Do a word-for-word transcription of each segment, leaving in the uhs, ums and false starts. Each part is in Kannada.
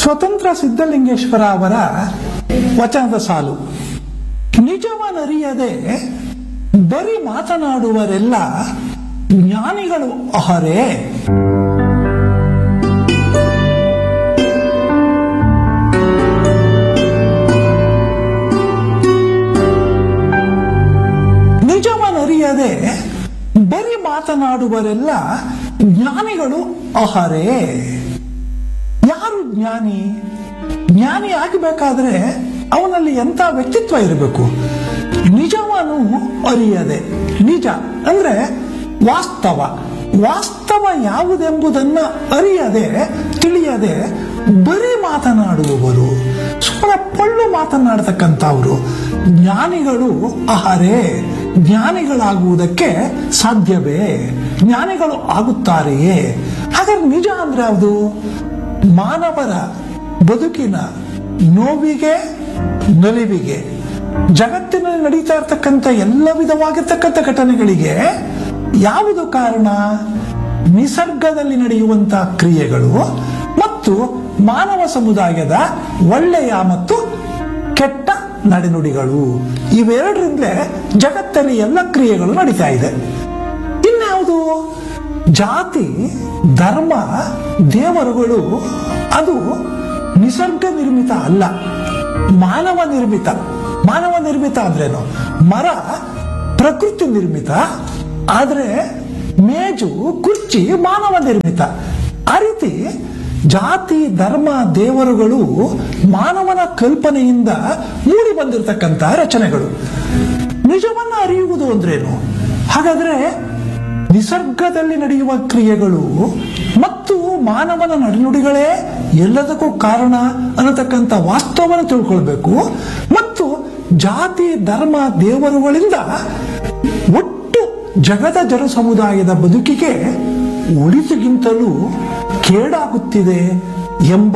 ಸ್ವತಂತ್ರ ಸಿದ್ಧಲಿಂಗೇಶ್ವರ ಅವರ ವಚನದ ಸಾಲು. ನಿಜವನ್ನರಿಯದೆ ಬರೀ ಮಾತನಾಡುವರೆಲ್ಲ ಜ್ಞಾನಿಗಳು ಅಹರೇ. ನಿಜವನ್ನರಿಯದೆ ಬರೀ ಮಾತನಾಡುವರೆಲ್ಲ ಜ್ಞಾನಿಗಳು ಅಹರೇ. ಯಾರು ಜ್ಞಾನಿ? ಜ್ಞಾನಿ ಆಗಬೇಕಾದ್ರೆ ಅವನಲ್ಲಿ ಎಂತ ವ್ಯಕ್ತಿತ್ವ ಇರಬೇಕು? ನಿಜವನ್ನು ಅರಿಯದೆ, ನಿಜ ಅಂದ್ರೆ ವಾಸ್ತವ, ವಾಸ್ತವ ಯಾವುದೆಂಬುದನ್ನ ಅರಿಯದೆ ತಿಳಿಯದೆ ಬರೀ ಮಾತನಾಡುವವರು, ಸುಮ್ಮನೆ ಪೊಳ್ಳು ಮಾತನಾಡತಕ್ಕಂಥವ್ರು ಜ್ಞಾನಿಗಳು ಅಹರೇ. ಜ್ಞಾನಿಗಳಾಗುವುದಕ್ಕೆ ಸಾಧ್ಯವೇ? ಜ್ಞಾನಿಗಳು ಆಗುತ್ತಾರೆಯೇ? ಹಾಗಾದ್ರೆ ನಿಜ ಅಂದ್ರೆ ಯಾವುದು? ಮಾನವರ ಬದುಕಿನ ನೋವಿಗೆ ನಲಿವಿಗೆ, ಜಗತ್ತಿನಲ್ಲಿ ನಡೀತಾ ಇರತಕ್ಕಂಥ ಎಲ್ಲ ವಿಧವಾಗಿರ್ತಕ್ಕಂಥ ಘಟನೆಗಳಿಗೆ ಯಾವುದು ಕಾರಣ? ನಿಸರ್ಗದಲ್ಲಿ ನಡೆಯುವಂತಹ ಕ್ರಿಯೆಗಳು ಮತ್ತು ಮಾನವ ಸಮುದಾಯದ ಒಳ್ಳೆಯ ಮತ್ತು ಕೆಟ್ಟ ನಡೆನುಡಿಗಳು. ಇವೆರಡರಿಂದಲೇ ಜಗತ್ತಲ್ಲಿ ಎಲ್ಲ ಕ್ರಿಯೆಗಳು ನಡೀತಾ ಇದೆ. ಇನ್ಯಾವುದು? ಜಾತಿ, ಧರ್ಮ, ದೇವರುಗಳು ಅದು ನಿಸರ್ಗ ನಿರ್ಮಿತ ಅಲ್ಲ, ಮಾನವ ನಿರ್ಮಿತ. ಮಾನವ ನಿರ್ಮಿತ ಅಂದ್ರೇನು? ಮರ ಪ್ರಕೃತಿ ನಿರ್ಮಿತ, ಆದ್ರೆ ಮೇಜು ಕುರ್ಚಿ ಮಾನವ ನಿರ್ಮಿತ. ಆ ರೀತಿ ಜಾತಿ, ಧರ್ಮ, ದೇವರುಗಳು ಮಾನವನ ಕಲ್ಪನೆಯಿಂದ ಮೂಡಿ ಬಂದಿರತಕ್ಕಂತ ರಚನೆಗಳು. ನಿಜವನ್ನ ಅರಿಯುವುದು ಅಂದ್ರೇನು? ಹಾಗಾದ್ರೆ ನಿಸರ್ಗದಲ್ಲಿ ನಡೆಯುವ ಕ್ರಿಯೆಗಳು ಮತ್ತು ಮಾನವನ ನಡೆನುಡಿಗಳೇ ಎಲ್ಲದಕ್ಕೂ ಕಾರಣ ಅನ್ನತಕ್ಕಂಥ ವಾಸ್ತವವನ್ನು ತಿಳ್ಕೊಳ್ಬೇಕು. ಮತ್ತು ಜಾತಿ, ಧರ್ಮ, ದೇವರುಗಳಿಂದ ಒಟ್ಟು ಜಗದ ಜನ ಸಮುದಾಯದ ಬದುಕಿಗೆ ಒಳಿತಿಗಿಂತಲೂ ಕೇಡಾಗುತ್ತಿದೆ ಎಂಬ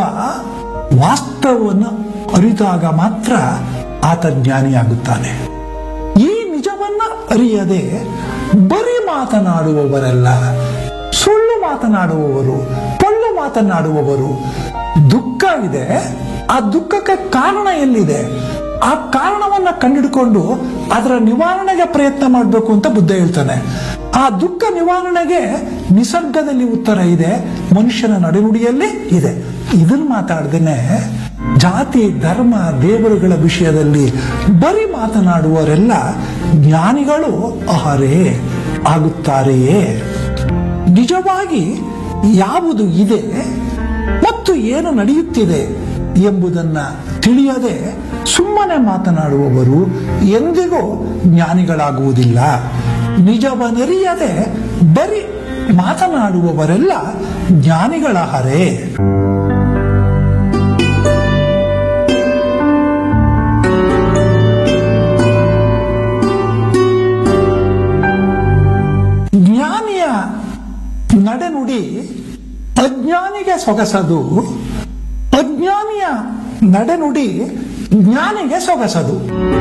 ವಾಸ್ತವವನ್ನು ಅರಿತಾಗ ಮಾತ್ರ ಆತ ಜ್ಞಾನಿಯಾಗುತ್ತಾನೆ. ಈ ನಿಜವನ್ನ ಅರಿಯದೆ ಬರೀ ಮಾತನಾಡುವವರೆಲ್ಲ, ಸುಳ್ಳು ಮಾತನಾಡುವವರು, ಪೊಳ್ಳು ಮಾತನಾಡುವವರು, ದುಃಖ ಇದೆ, ಆ ದುಃಖಕ್ಕೆ ಕಾರಣ ಎಲ್ಲಿದೆ? ಆ ಕಾರಣವನ್ನ ಕಂಡುಹಿಡ್ಕೊಂಡು ಅದರ ನಿವಾರಣೆಗೆ ಪ್ರಯತ್ನ ಮಾಡಬೇಕು ಅಂತ ಬುದ್ಧ ಹೇಳ್ತಾನೆ. ಆ ದುಃಖ ನಿವಾರಣೆಗೆ ನಿಸರ್ಗದಲ್ಲಿ ಉತ್ತರ ಇದೆ, ಮನುಷ್ಯನ ನಡೆನುಡಿಯಲ್ಲಿ ಇದೆ. ಇದನ್ನ ಮಾತಾಡ್ದೇನೆ ಜಾತಿ, ಧರ್ಮ, ದೇವರುಗಳ ವಿಷಯದಲ್ಲಿ ಬರೀ ಮಾತನಾಡುವವರೆಲ್ಲ ಜ್ಞಾನಿಗಳು ಅಹರೇ ಆಗುತ್ತಾರೆಯೇ? ನಿಜವಾಗಿ ಯಾವುದು ಇದೆ ಮತ್ತು ಏನು ನಡೆಯುತ್ತಿದೆ ಎಂಬುದನ್ನ ತಿಳಿಯದೆ ಸುಮ್ಮನೆ ಮಾತನಾಡುವವರು ಎಂದಿಗೂ ಜ್ಞಾನಿಗಳಾಗುವುದಿಲ್ಲ. ನಿಜವನ್ನರಿಯದೆ ಬರೀ ಮಾತನಾಡುವವರೆಲ್ಲ ಜ್ಞಾನಿಗಳಾಹರೇ. ಜ್ಞಾನಿಯ ನಡೆನುಡಿ ಅಜ್ಞಾನಿಗೆ ಸೊಗಸದು, ಅಜ್ಞಾನಿಯ ನಡೆನುಡಿ ಜ್ಞಾನಿಗೆ ಸೊಗಸದು.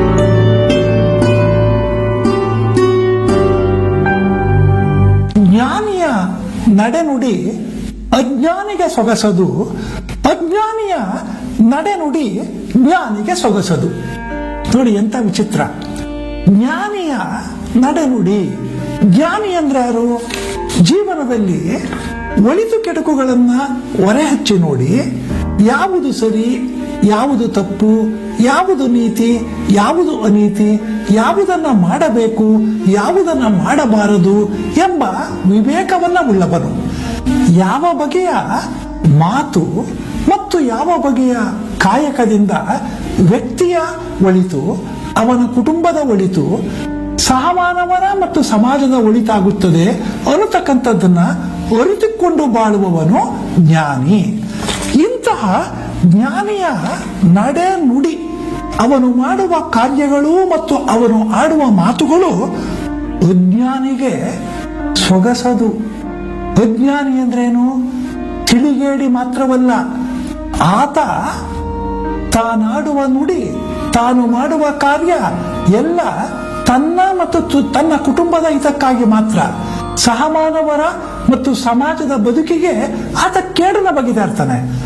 ಜ್ಞಾನಿಯ ನಡೆನುಡಿ ಅಜ್ಞಾನಿಗೆ ಸೊಗಸದು, ಅಜ್ಞಾನಿಯ ನಡೆನುಡಿ ಜ್ಞಾನಿಗೆ ಸೊಗಸದು. ನೋಡಿ ಎಂತ ವಿಚಿತ್ರ. ಜ್ಞಾನಿಯ ನಡೆನುಡಿ, ಜ್ಞಾನಿ ಅಂದ್ರೆ ಯಾರು? ಜೀವನದಲ್ಲಿ ಒಳಿತು ಕೆಡುಕುಗಳನ್ನ ಹೊರೆ ಹಚ್ಚಿ ನೋಡಿ ಯಾವುದು ಸರಿ, ಯಾವುದು ತಪ್ಪು, ಯಾವುದು ನೀತಿ, ಯಾವುದು ಅನೀತಿ, ಯಾವುದನ್ನ ಮಾಡಬೇಕು, ಯಾವುದನ್ನ ಮಾಡಬಾರದು ಎಂಬ ವಿವೇಕವನ್ನ ಉಳ್ಳವನು. ಯಾವ ಬಗೆಯ ಮಾತು ಮತ್ತು ಯಾವ ಬಗೆಯ ಕಾಯಕದಿಂದ ವ್ಯಕ್ತಿಯ ಒಳಿತು, ಅವನ ಕುಟುಂಬದ ಒಳಿತು, ಸಹಮಾನವನ ಮತ್ತು ಸಮಾಜದ ಒಳಿತಾಗುತ್ತದೆ ಅನ್ನತಕ್ಕಂಥದ್ದನ್ನ ಅರಿತುಕೊಂಡು ಬಾಳುವವನು ಜ್ಞಾನಿ. ಇಂತಹ ಜ್ಞಾನಿಯ ನಡೆ ನುಡಿ, ಅವನು ಮಾಡುವ ಕಾರ್ಯಗಳು ಮತ್ತು ಅವನು ಆಡುವ ಮಾತುಗಳು ಅಜ್ಞಾನಿಗೆ ಸೊಗಸದು. ಅಜ್ಞಾನಿ ಅಂದ್ರೇನು? ತಿಳಿಗೇಡಿ ಮಾತ್ರವಲ್ಲ, ಆತ ತಾನಾಡುವ ನುಡಿ, ತಾನು ಮಾಡುವ ಕಾರ್ಯ ಎಲ್ಲ ತನ್ನ ಮತ್ತು ತನ್ನ ಕುಟುಂಬದ ಹಿತಕ್ಕಾಗಿ ಮಾತ್ರ. ಸಹಮಾನವರ ಮತ್ತು ಸಮಾಜದ ಬದುಕಿಗೆ ಆತ ಕೇಡನ್ನ ಬಗೆದಿರ್ತಾನೆ.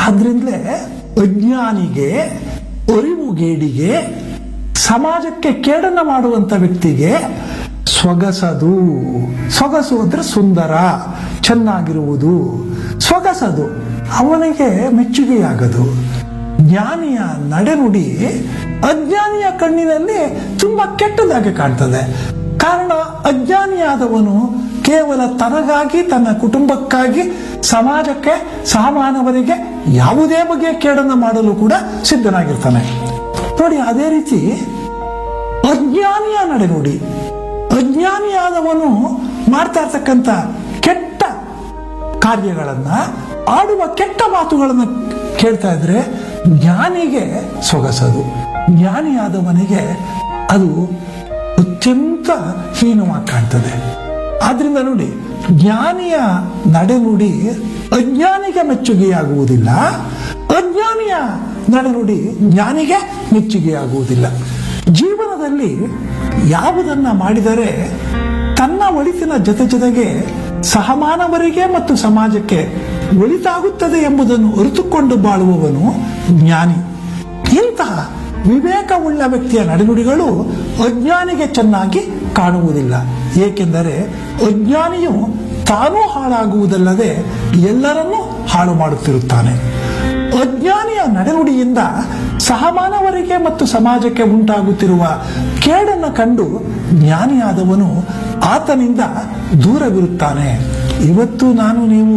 ಆದ್ರಿಂದಲೇ ಅಜ್ಞಾನಿಗೆ, ಅರಿವುಗೇಡಿಗೆ, ಸಮಾಜಕ್ಕೆ ಕೇಡನ್ನ ಮಾಡುವಂತ ವ್ಯಕ್ತಿಗೆ ಸೊಗಸದು. ಸೊಗಸು ಅಂದ್ರೆ ಸುಂದರ, ಚೆನ್ನಾಗಿರುವುದು. ಸೊಗಸದು, ಅವನಿಗೆ ಮೆಚ್ಚುಗೆಯಾಗದು. ಜ್ಞಾನಿಯ ನಡೆನುಡಿ ಅಜ್ಞಾನಿಯ ಕಣ್ಣಿನಲ್ಲಿ ತುಂಬಾ ಕೆಟ್ಟದಾಗಿ ಕಾಣ್ತದೆ. ಕಾರಣ ಅಜ್ಞಾನಿಯಾದವನು ಕೇವಲ ತನಗಾಗಿ, ತನ್ನ ಕುಟುಂಬಕ್ಕಾಗಿ, ಸಮಾಜಕ್ಕೆ, ಸಾಮಾನ್ಯವರಿಗೆ ಯಾವುದೇ ಬಗೆಯ ಕೇಡನ್ನು ಮಾಡಲು ಕೂಡ ಸಿದ್ಧನಾಗಿರ್ತಾನೆ. ನೋಡಿ, ಅದೇ ರೀತಿ ಅಜ್ಞಾನಿಯ ನಡೆನುಡಿ, ಅಜ್ಞಾನಿಯಾದವನು ಮಾಡ್ತಾ ಇರ್ತಕ್ಕಂಥ ಕೆಟ್ಟ ಕಾರ್ಯಗಳನ್ನ, ಆಡುವ ಕೆಟ್ಟ ಮಾತುಗಳನ್ನು ಕೇಳ್ತಾ ಇದ್ರೆ ಜ್ಞಾನಿಗೆ ಸೊಗಸದು. ಜ್ಞಾನಿಯಾದವನಿಗೆ ಅದು ಅತ್ಯಂತ ಹೀನವಾಗಿ ಕಾಣ್ತದೆ. ಆದ್ರಿಂದ ನೋಡಿ, ಜ್ಞಾನಿಯ ನಡೆನುಡಿ ಅಜ್ಞಾನಿಗೆ ಮೆಚ್ಚುಗೆಯಾಗುವುದಿಲ್ಲ, ಅಜ್ಞಾನಿಯ ನಡೆನುಡಿ ಜ್ಞಾನಿಗೆ ಮೆಚ್ಚುಗೆಯಾಗುವುದಿಲ್ಲ. ಜೀವನದಲ್ಲಿ ಯಾವುದನ್ನ ಮಾಡಿದರೆ ತನ್ನ ಒಳಿತಿನ ಜೊತೆ ಜೊತೆಗೆ ಸಹಮಾನವರಿಗೆ ಮತ್ತು ಸಮಾಜಕ್ಕೆ ಒಳಿತಾಗುತ್ತದೆ ಎಂಬುದನ್ನು ಅರಿತುಕೊಂಡು ಬಾಳುವವನು ಜ್ಞಾನಿ. ಇಂತಹ ವಿವೇಕವುಳ್ಳ ವ್ಯಕ್ತಿಯ ನಡೆನುಡಿಗಳು ಅಜ್ಞಾನಿಗೆ ಚೆನ್ನಾಗಿ ಕಾಣುವುದಿಲ್ಲ. ಏಕೆಂದರೆ ಅಜ್ಞಾನಿಯು ತಾನೂ ಹಾಳಾಗುವುದಲ್ಲದೆ ಎಲ್ಲರನ್ನೂ ಹಾಳು ಮಾಡುತ್ತಿರುತ್ತಾನೆ. ಅಜ್ಞಾನಿಯ ನಡೆನುಡಿಯಿಂದ ಸಹಮಾನವರಿಗೆ ಮತ್ತು ಸಮಾಜಕ್ಕೆ ಉಂಟಾಗುತ್ತಿರುವ ಕೇಡನ್ನು ಕಂಡು ಜ್ಞಾನಿಯಾದವನು ಆತನಿಂದ ದೂರವಿರುತ್ತಾನೆ. ಇವತ್ತು ನಾನು ನೀವು